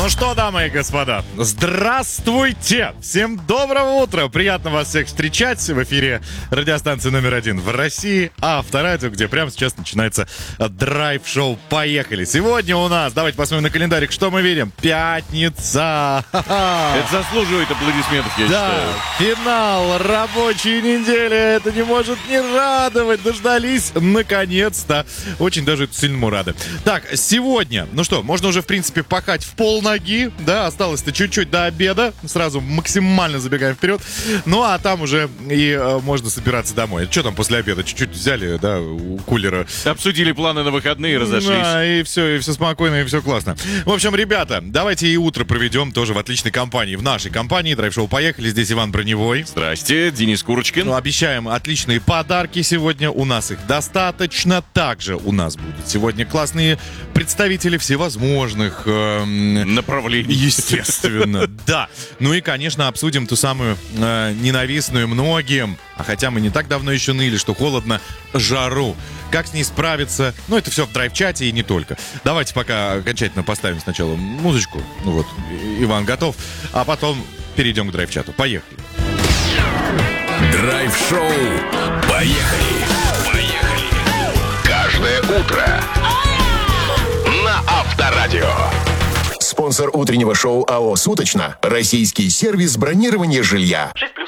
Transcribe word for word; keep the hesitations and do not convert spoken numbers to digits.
Ну что, дамы и господа, здравствуйте! Всем доброго утра! Приятно вас всех встречать в эфире радиостанции номер один в России, Авторадио, где прямо сейчас начинается драйв-шоу. Поехали! Сегодня у нас, давайте посмотрим на календарик, что мы видим. Пятница! Это заслуживает аплодисментов, я да, считаю. финал рабочей недели. Это не может не радовать. Дождались наконец-то. Очень даже сильному рады. Так, сегодня, ну что, можно уже в принципе пахать в пол ноги, да, осталось-то чуть-чуть до обеда, сразу максимально забегаем вперед, ну а там уже и э, можно собираться домой. Что там после обеда? Чуть-чуть взяли, да, у кулера. Обсудили планы на выходные и разошлись. Да, и все, и все спокойно, и все классно. В общем, ребята, давайте и утро проведем тоже в отличной компании, в нашей компании. Драйв-шоу «Поехали», здесь Иван Броневой. Здрасте, Денис Курочкин. Ну, обещаем отличные подарки сегодня, у нас их достаточно. Также у нас будут сегодня классные представители всевозможных эм, направлений. Естественно, да. Ну и, конечно, обсудим ту самую э, ненавистную многим, а хотя мы не так давно еще ныли, что холодно, жару. Как с ней справиться? Ну, это все в драйв-чате и не только. Давайте пока окончательно поставим сначала музычку. Ну вот, Иван готов. А потом перейдем к драйв-чату. Поехали. Драйв-шоу. Поехали. Поехали. Каждое утро на Авторадио. Спонсор утреннего шоу АО «Суточно». Российский сервис бронирования жилья. шесть плюс.